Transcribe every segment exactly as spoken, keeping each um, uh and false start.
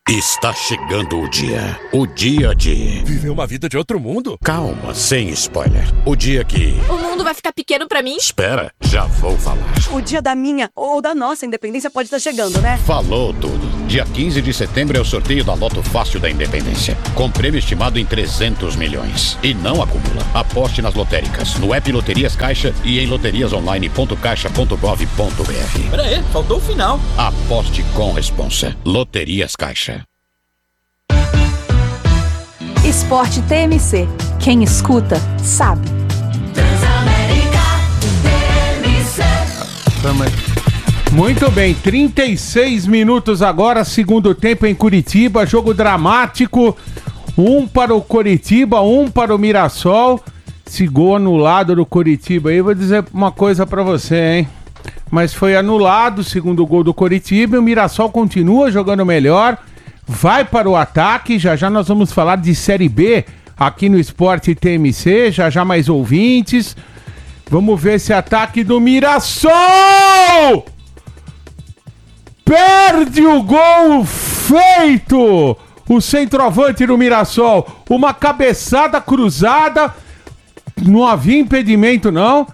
Está chegando o dia. O dia de... Viver uma vida de outro mundo? Calma, sem spoiler. O dia que... O mundo vai ficar pequeno pra mim? Espera, já vou falar. O dia da minha ou da nossa independência pode estar chegando, né? Falou tudo. Dia quinze de setembro é o sorteio da Loto Fácil da Independência. Com prêmio estimado em trezentos milhões. E não acumula. Aposte nas lotéricas, no app Loterias Caixa e em loterias online ponto caixa ponto gov ponto br. Pera aí, faltou o final. Aposte com responsa. Loterias Caixa. Esporte T M C. Quem escuta, sabe. Transamérica T M C. Muito bem, trinta e seis minutos agora, segundo tempo em Curitiba, jogo dramático, um para o Coritiba, um para o Mirassol. Esse gol anulado do Coritiba aí, vou dizer uma coisa pra você, hein? Mas foi anulado o segundo gol do Coritiba e o Mirassol continua jogando melhor. Vai para o ataque, já já nós vamos falar de Série B aqui no Esporte T M C, já já mais ouvintes. Vamos ver esse ataque do Mirassol! Perde o gol feito! O centroavante do Mirassol, uma cabeçada cruzada, não havia impedimento não,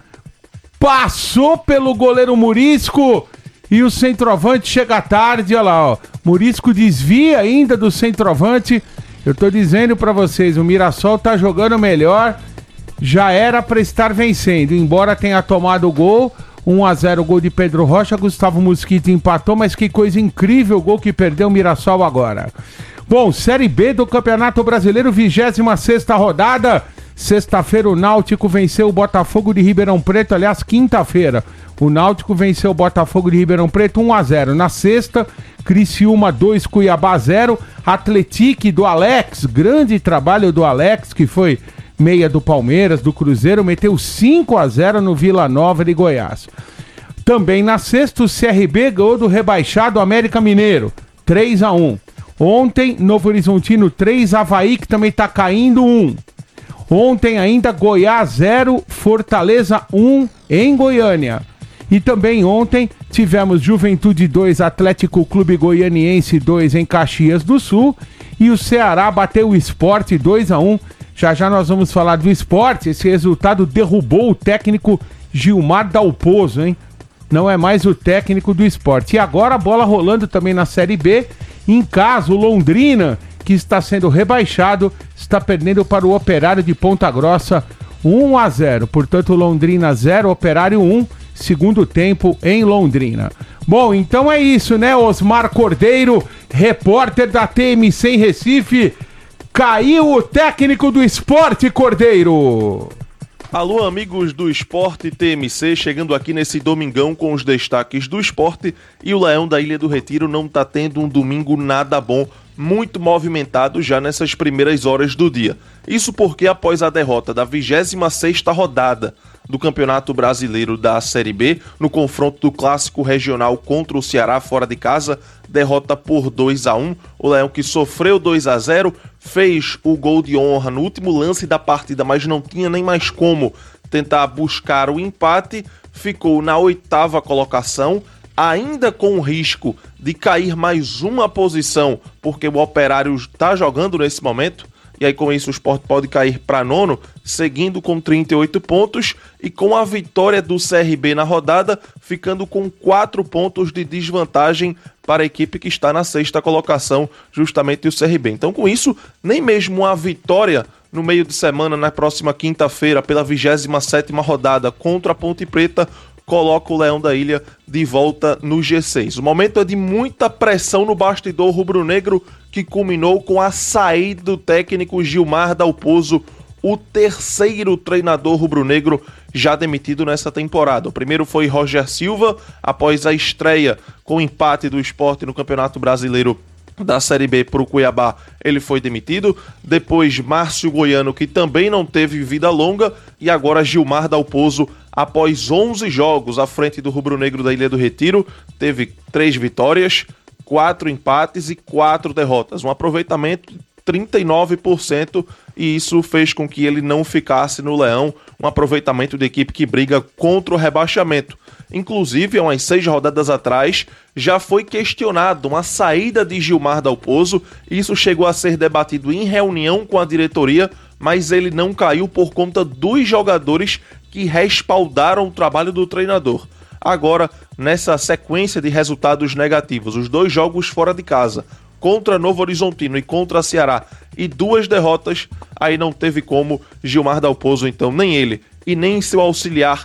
passou pelo goleiro Murisco. E o centroavante chega tarde, olha lá, ó. Murisco desvia ainda do centroavante. Eu tô dizendo pra vocês, o Mirassol tá jogando melhor. Já era pra estar vencendo, embora tenha tomado o gol. um a zero, gol de Pedro Rocha. Gustavo Mosquito empatou, mas que coisa incrível o gol que perdeu o Mirassol agora. Bom, Série B do Campeonato Brasileiro, vigésima sexta rodada. Sexta-feira o Náutico venceu o Botafogo de Ribeirão Preto, aliás, quinta-feira. O Náutico venceu o Botafogo de Ribeirão Preto um a zero. Na sexta, Criciúma dois, Cuiabá zero. Atletique do Alex, grande trabalho do Alex, que foi meia do Palmeiras, do Cruzeiro, meteu cinco a zero no Vila Nova de Goiás. Também na sexta, o C R B ganhou do rebaixado América Mineiro, três a um. Ontem, Novo Horizontino três, Avaí, que também tá caindo, um. Ontem ainda, Goiás zero, Fortaleza um em Goiânia. E também ontem tivemos Juventude dois, Atlético Clube Goianiense dois em Caxias do Sul. E o Ceará bateu o Sport dois a um. Já já nós vamos falar do Sport. Esse resultado derrubou o técnico Gilmar Dalpozo, hein? Não é mais o técnico do Sport. E agora a bola rolando também na Série B. Em casa, o Londrina, que está sendo rebaixado, está perdendo para o Operário de Ponta Grossa um a zero. Portanto, Londrina zero, Operário um. Segundo tempo em Londrina. Bom, então é isso, né? Osmar Cordeiro, repórter da T M C em Recife. Caiu o técnico do Esporte, Cordeiro. Alô, amigos do Esporte T M C, chegando aqui nesse domingão com os destaques do esporte. E o Leão da Ilha do Retiro não tá tendo um domingo nada bom, muito movimentado já nessas primeiras horas do dia. Isso porque após a derrota da vigésima sexta rodada do Campeonato Brasileiro da Série B, no confronto do Clássico Regional contra o Ceará fora de casa, derrota por dois a um, o Leão que sofreu dois a zero, fez o gol de honra no último lance da partida, mas não tinha nem mais como tentar buscar o empate, ficou na oitava colocação, ainda com o risco de cair mais uma posição, porque o Operário está jogando nesse momento, e aí com isso o Sport pode cair para nono, seguindo com trinta e oito pontos, e com a vitória do C R B na rodada, ficando com quatro pontos de desvantagem para a equipe que está na sexta colocação, justamente o C R B. Então com isso, nem mesmo a vitória no meio de semana, na próxima quinta-feira, pela vigésima sétima rodada contra a Ponte Preta, coloca o Leão da Ilha de volta no G seis. O momento é de muita pressão no bastidor rubro-negro, que culminou com a saída do técnico Gilmar Dalpozo, o terceiro treinador rubro-negro já demitido nessa temporada. O primeiro foi Roger Silva, após a estreia com o empate do Sport no Campeonato Brasileiro da Série B para o Cuiabá, ele foi demitido. Depois Márcio Goiano, que também não teve vida longa, e agora Gilmar Dalpozo, após onze jogos à frente do rubro-negro da Ilha do Retiro, teve três vitórias, quatro empates e quatro derrotas. Um aproveitamento trinta e nove por cento, e isso fez com que ele não ficasse no Leão, um aproveitamento de equipe que briga contra o rebaixamento. Inclusive, há umas seis rodadas atrás, já foi questionado uma saída de Gilmar Dalpozo. Isso chegou a ser debatido em reunião com a diretoria, mas ele não caiu por conta dos jogadores que respaldaram o trabalho do treinador. Agora, nessa sequência de resultados negativos, os dois jogos fora de casa, contra Novo Horizontino e contra Ceará, e duas derrotas, aí não teve como Gilmar Dalpozo, então, nem ele e nem seu auxiliar